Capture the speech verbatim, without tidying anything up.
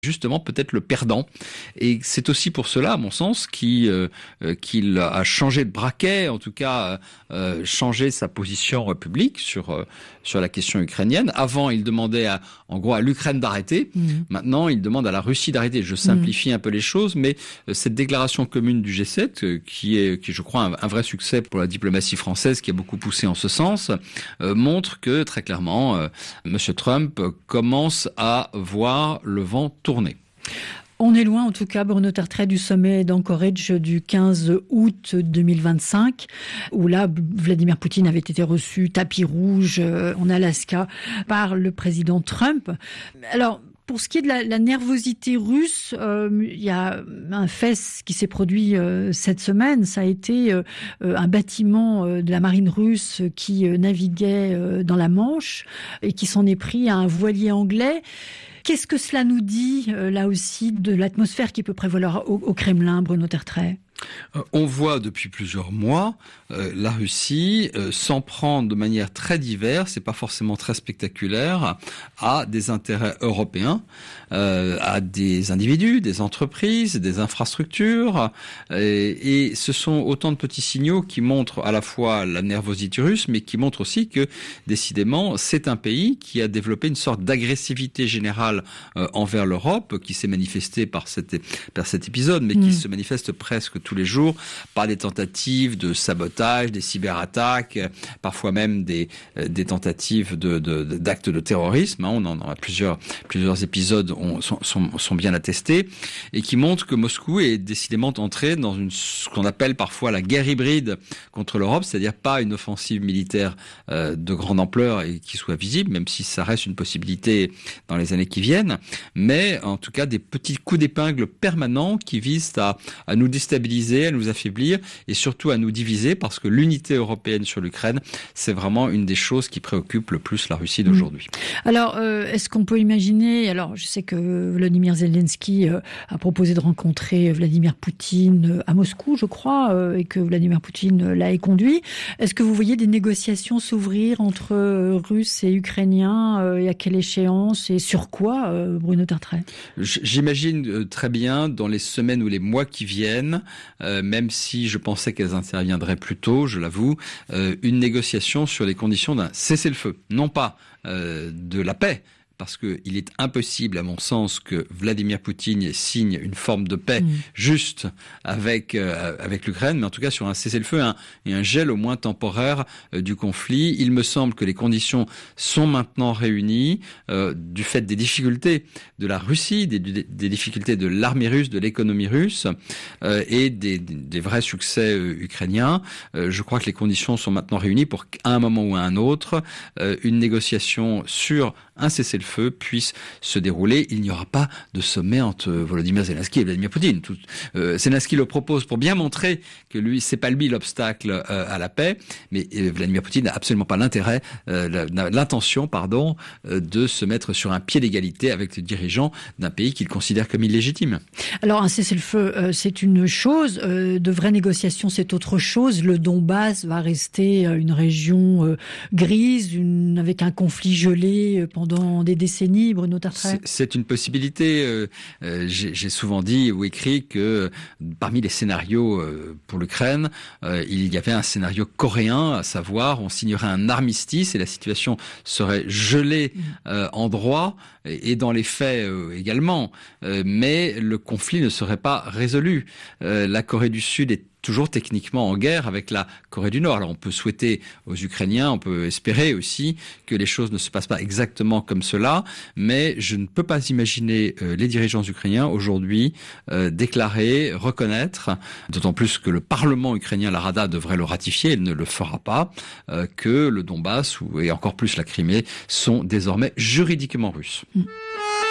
justement peut-être le perdant. Et c'est aussi pour cela, à mon sens, qu'il, euh, qu'il a changé de braquet, en tout cas euh, changé sa position publique sur euh, sur la question ukrainienne. Avant, il demandait à, en gros à l'Ukraine d'arrêter. Mmh. Maintenant, il demande à la Russie d'arrêter. Je simplifie mmh. un peu les choses, mais euh, cette déclaration commune du G sept, euh, qui est, qui je crois un, un vrai succès pour la diplomatie française, qui a beaucoup poussé en ce sens, euh, montre que très clairement, euh, Monsieur Trump commence à voir le vent tourner. On est loin, en tout cas, Bruno Tertrais, du sommet d'Anchorage du quinze août deux mille vingt-cinq, où là, Vladimir Poutine avait été reçu tapis rouge en Alaska par le président Trump. Alors, pour ce qui est de la, la nervosité russe, euh, il y a un fait qui s'est produit euh, cette semaine. Ça a été euh, un bâtiment euh, de la marine russe qui euh, naviguait euh, dans la Manche et qui s'en est pris à un voilier anglais. Qu'est-ce que cela nous dit, euh, là aussi, de l'atmosphère qui peut prévaloir au, au Kremlin, Bruno Tertrais ? On voit depuis plusieurs mois euh, la Russie euh, s'en prendre de manière très diverse et pas forcément très spectaculaire à des intérêts européens, euh, à des individus, des entreprises, des infrastructures. Et, et ce sont autant de petits signaux qui montrent à la fois la nervosité russe, mais qui montrent aussi que, décidément, c'est un pays qui a développé une sorte d'agressivité générale euh, envers l'Europe, qui s'est manifestée par, cette, par cet épisode, mais mmh. qui se manifeste presque tous les jours par des tentatives de sabotage, des cyberattaques, parfois même des, des tentatives de, de, d'actes de terrorisme. On en a plusieurs, plusieurs épisodes ont, sont, sont, sont bien attestés et qui montrent que Moscou est décidément entré dans une, ce qu'on appelle parfois la guerre hybride contre l'Europe, c'est-à-dire pas une offensive militaire euh, de grande ampleur et qui soit visible, même si ça reste une possibilité dans les années qui viennent, mais en tout cas des petits coups d'épingle permanents qui visent à, à nous déstabiliser, à nous affaiblir et surtout à nous diviser, parce que l'unité européenne sur l'Ukraine, c'est vraiment une des choses qui préoccupe le plus la Russie d'aujourd'hui. Alors, euh, est-ce qu'on peut imaginer, alors je sais que Volodymyr Zelensky euh, a proposé de rencontrer Vladimir Poutine à Moscou, je crois, euh, et que Vladimir Poutine l'a éconduit. Est-ce que vous voyez des négociations s'ouvrir entre euh, Russes et Ukrainiens euh, et à quelle échéance et sur quoi, euh, Bruno Tertrais ? J'imagine euh, très bien dans les semaines ou les mois qui viennent, Euh, même si je pensais qu'elles interviendraient plus tôt, je l'avoue, euh, une négociation sur les conditions d'un cessez-le-feu. Non pas euh, de la paix, parce qu'il est impossible, à mon sens, que Vladimir Poutine signe une forme de paix mmh. juste avec euh, avec l'Ukraine, mais en tout cas sur un cessez-le-feu un, et un gel au moins temporaire euh, du conflit. Il me semble que les conditions sont maintenant réunies euh, du fait des difficultés de la Russie, des, des, des difficultés de l'armée russe, de l'économie russe euh, et des, des vrais succès euh, ukrainiens. Euh, je crois que les conditions sont maintenant réunies pour qu'à un moment ou à un autre, euh, une négociation sur un cessez-le-feu puisse se dérouler. Il n'y aura pas de sommet entre Volodymyr Zelensky et Vladimir Poutine. Tout, euh, Zelensky le propose pour bien montrer que lui, c'est pas lui l'obstacle euh, à la paix, mais euh, Vladimir Poutine n'a absolument pas l'intérêt, euh, l'intention, pardon, euh, de se mettre sur un pied d'égalité avec le dirigeant d'un pays qu'il considère comme illégitime. Alors un cessez-le-feu, euh, c'est une chose. Euh, de vraies négociations, c'est autre chose. Le Donbass va rester une région euh, grise, une, avec un conflit gelé euh, pendant dans des décennies, Bruno Tertrais ? C'est une possibilité. Euh, euh, J'ai souvent dit ou écrit que euh, parmi les scénarios euh, pour l'Ukraine, euh, il y avait un scénario coréen, à savoir on signerait un armistice et la situation serait gelée euh, en droit et, et dans les faits euh, également. Euh, mais le conflit ne serait pas résolu. Euh, la Corée du Sud est toujours techniquement en guerre avec la Corée du Nord. Alors on peut souhaiter aux Ukrainiens, on peut espérer aussi que les choses ne se passent pas exactement comme cela, mais je ne peux pas imaginer euh, les dirigeants ukrainiens aujourd'hui euh, déclarer, reconnaître, d'autant plus que le Parlement ukrainien, la Rada, devrait le ratifier, il ne le fera pas, euh, que le Donbass ou, et encore plus la Crimée sont désormais juridiquement russes. Mmh.